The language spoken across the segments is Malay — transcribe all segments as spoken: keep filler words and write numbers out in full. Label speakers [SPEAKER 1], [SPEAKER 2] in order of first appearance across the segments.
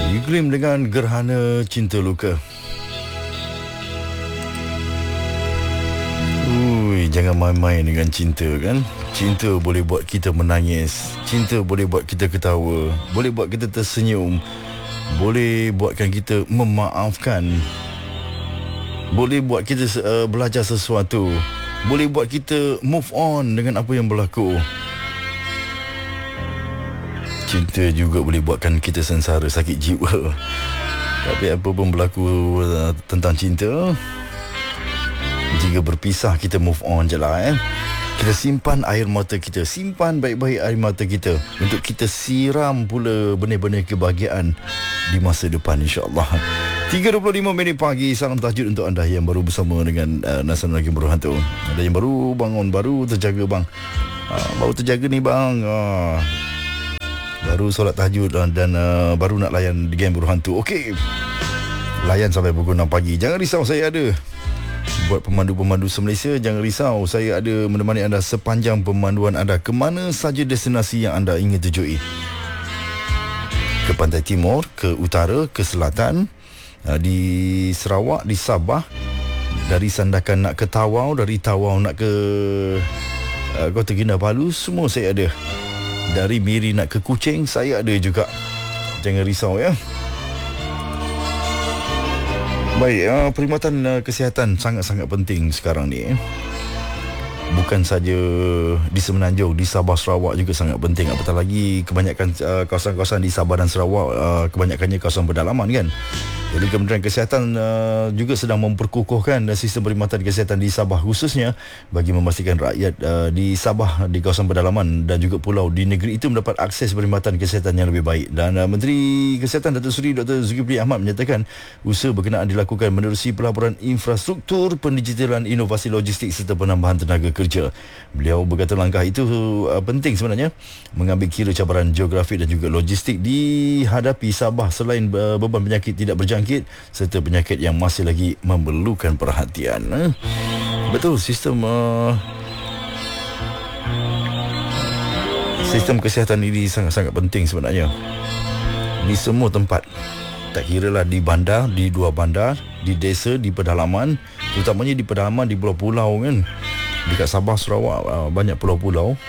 [SPEAKER 1] Iklim dengan gerhana cinta luka. Ui, jangan main-main dengan cinta kan. Cinta boleh buat kita menangis, cinta boleh buat kita ketawa, boleh buat kita tersenyum, boleh buatkan kita memaafkan, boleh buat kita uh, belajar sesuatu, boleh buat kita move on dengan apa yang berlaku. Cinta juga boleh buatkan kita sengsara, sakit jiwa. Tapi apa pun berlaku uh, tentang cinta, jika berpisah kita move on je lah eh. Kita simpan air mata kita, simpan baik-baik air mata kita untuk kita siram pula benih-benih kebahagiaan di masa depan, insya-Allah. tiga dua puluh lima minit pagi, salam tahajud untuk anda yang baru bersama dengan uh, Nasional Lagi Berhantu. Ada yang baru bangun, baru terjaga bang. Uh, baru terjaga ni bang. Uh, baru solat tahajud dan, dan uh, baru nak layan di game Berhantu. Okey. Layan sampai pukul enam pagi. Jangan risau, saya ada. Buat pemandu-pemandu se-Malaysia, jangan risau, saya ada menemani anda sepanjang pemanduan anda ke mana saja destinasi yang anda ingin tujui. Ke pantai timur, ke utara, ke selatan, di Sarawak, di Sabah, dari Sandakan nak ke Tawau, dari Tawau nak ke uh, Kota Kinabalu, semua saya ada. Dari Miri nak ke Kuching, saya ada juga. Jangan risau ya. Baik, uh, perkhidmatan uh, kesihatan sangat-sangat penting sekarang ni. Eh. Bukan saja di Semenanjung, di Sabah, Sarawak juga sangat penting. Apatah lagi kebanyakan uh, kawasan-kawasan di Sabah dan Sarawak uh, kebanyakannya kawasan pedalaman kan. Jadi Kementerian Kesihatan uh, juga sedang memperkukuhkan uh, sistem perkhidmatan kesihatan di Sabah khususnya bagi memastikan rakyat uh, di Sabah, di kawasan pedalaman dan juga pulau di negeri itu mendapat akses perkhidmatan kesihatan yang lebih baik. Dan uh, Menteri Kesihatan Datuk Seri Doktor Zulkifli Ahmad menyatakan usaha berkenaan dilakukan menerusi pelaburan infrastruktur, pendigitalan, inovasi logistik serta penambahan tenaga kerja. Beliau berkata langkah itu uh, penting sebenarnya mengambil kira cabaran geografi dan juga logistik dihadapi Sabah selain uh, beban penyakit tidak berjangkit serta penyakit yang masih lagi memerlukan perhatian. Eh? Betul, sistem uh, sistem kesihatan ini sangat-sangat penting sebenarnya di semua tempat. Tak kira lah di bandar, di luar bandar, di desa, di pedalaman, terutamanya di pedalaman, di pulau-pulau kan. Dekat Sabah, Sarawak uh, banyak pulau-pulau.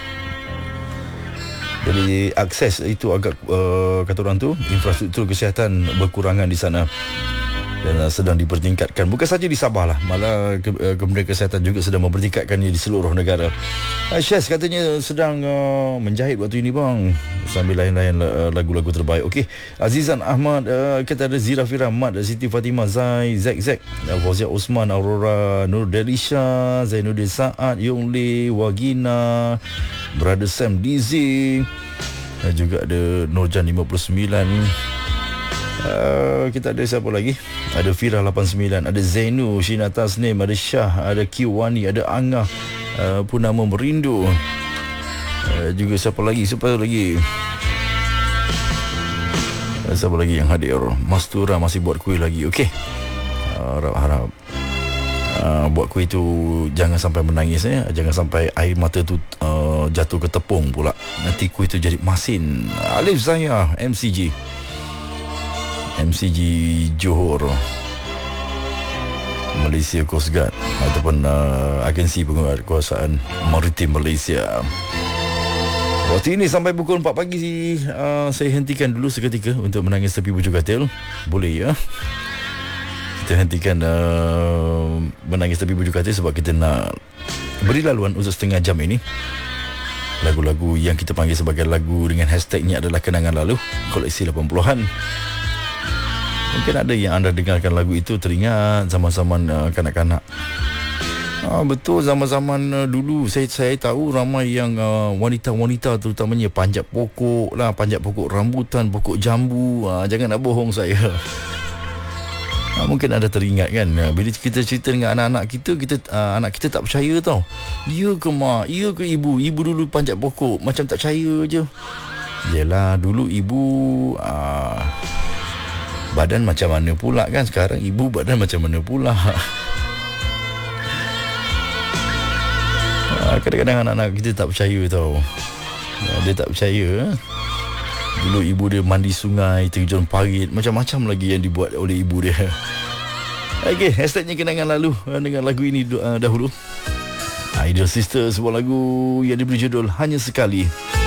[SPEAKER 1] Jadi akses itu agak uh, kata orang tu, infrastruktur kesihatan berkurangan di sana dan uh, sedang dipertingkatkan. Bukan saja di Sabah lah, malah ke, uh, Kementerian Kesihatan juga sedang mempertingkatkannya di seluruh negara. uh, Syaz katanya sedang uh, menjahit waktu ini bang, sambil lain-lain uh, lagu-lagu terbaik. Okey, Azizan Ahmad, uh, kita ada Zira Fira Mat, Siti Fatimah Zai, Zek Zek, uh, Fauzia Osman, Aurora Nur Delisha, Zainuddin Saad, Yong Lee, Wagina, Brother Sam Dizzy, uh, juga ada Nurjan lima puluh sembilan. Uh, kita ada siapa lagi? Ada Fira lapan puluh sembilan, ada Zainu, Shina Tasnim, ada Syah, ada Kiwani, ada Angah, uh, Purnama Merindu. Uh, juga siapa lagi? Siapa lagi? Uh, siapa lagi yang hadir? Mastura masih buat kuih lagi. Okey. Uh, harap-harap uh, buat kuih tu jangan sampai menangis ya. Jangan sampai air mata tu uh, jatuh ke tepung pula. Nanti kuih tu jadi masin. Alif Zaya, M C G. M C G Johor, Malaysia Coast Guard ataupun uh, agensi penguasaan maritim Malaysia. Waktu ini sampai pukul empat pagi uh, saya hentikan dulu seketika untuk menangis tepi bujur katil. Boleh ya? Kita hentikan uh, menangis tepi bujur katil sebab kita nak beri laluan untuk setengah jam ini. Lagu-lagu yang kita panggil sebagai lagu dengan hashtagnya adalah kenangan lalu, koleksi lapan puluhan. Mungkin ada yang anda dengarkan lagu itu teringat zaman-zaman uh, kanak-kanak. Ah, betul, zaman-zaman uh, dulu saya saya tahu ramai yang uh, wanita-wanita terutamanya panjat pokok lah, panjat pokok rambutan, pokok jambu. Ah, jangan nak bohong saya. Ah, mungkin anda teringat kan, uh, bila kita cerita dengan anak-anak kita, kita uh, anak kita tak percaya tau. Ya ke mak? Ya ke ibu? Ibu dulu panjat pokok, macam tak percaya je. Yelah, dulu ibu uh, badan macam mana pula kan, sekarang ibu badan macam mana pula. Kadang-kadang anak-anak kita tak percaya tau. Dia tak percaya. Dulu ibu dia mandi sungai, terjun parit, macam-macam lagi yang dibuat oleh ibu dia. Okey, hashtagnya kenangan lalu dengan lagu ini uh, dahulu. Ideal Sister, sebuah lagu yang diberi judul Hanya Sekali.